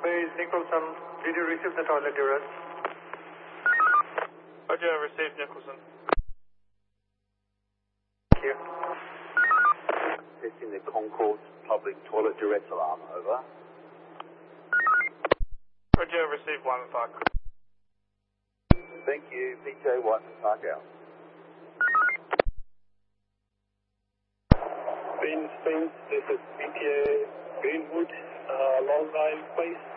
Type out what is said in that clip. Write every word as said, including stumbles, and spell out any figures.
Base Nicholson, did you receive the toilet duress? Roger, I received Nicholson. Thank you. Testing the Concourse public toilet duress alarm, over. Roger, I received Wyman Park. Thank you, P J Wyman Park out. Green Springs, this is B T A Greenwood, uh, long line, please.